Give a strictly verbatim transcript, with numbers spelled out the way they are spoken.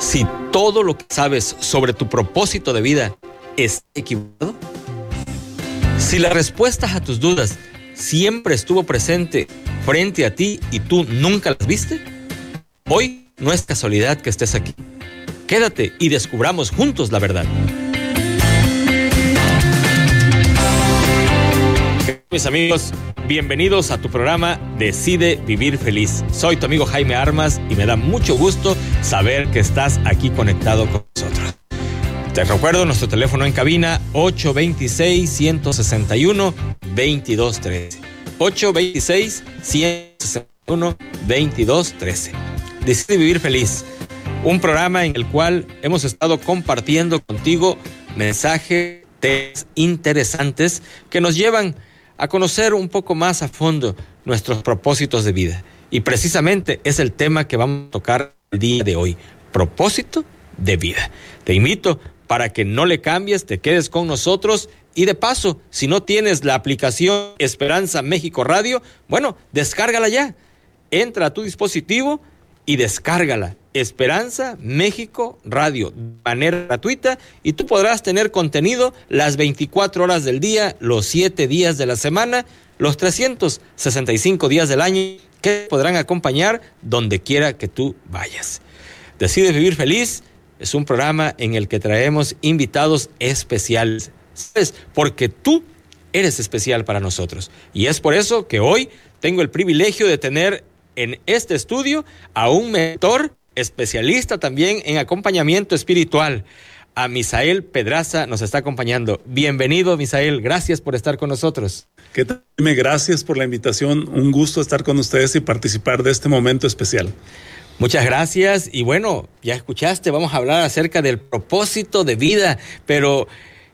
si todo lo que sabes sobre tu propósito de vida es equivocado? Si las respuestas a tus dudas siempre estuvo presente frente a ti y tú nunca las viste, hoy no es casualidad que estés aquí. Quédate y descubramos juntos la verdad. Mis amigos, bienvenidos a tu programa Decide Vivir Feliz. Soy tu amigo Jaime Armas y me da mucho gusto saber que estás aquí conectado con nosotros. Te recuerdo nuestro teléfono en cabina ocho dos seis, uno seis uno, dos dos uno tres. ocho dos seis, uno seis uno, dos dos uno tres. Decide Vivir Feliz, un programa en el cual hemos estado compartiendo contigo mensajes interesantes que nos llevan a conocer un poco más a fondo nuestros propósitos de vida. Y precisamente es el tema que vamos a tocar el día de hoy, propósito de vida. Te invito para que no le cambies, te quedes con nosotros y de paso, si no tienes la aplicación Esperanza México Radio, bueno, descárgala ya. Entra a tu dispositivo y descárgala. Esperanza México Radio, de manera gratuita, y tú podrás tener contenido las veinticuatro horas del día, los siete días de la semana, los trescientos sesenta y cinco días del año, que te podrán acompañar donde quiera que tú vayas. Decide Vivir Feliz es un programa en el que traemos invitados especiales, ¿sabes? Porque tú eres especial para nosotros. Y es por eso que hoy tengo el privilegio de tener en este estudio a un mentor especialista también en acompañamiento espiritual. A Misael Pedraza nos está acompañando. Bienvenido, Misael. Gracias por estar con nosotros. ¿Qué tal? Gracias por la invitación. Un gusto estar con ustedes y participar de este momento especial. Muchas gracias. Y bueno, ya escuchaste, vamos a hablar acerca del propósito de vida, pero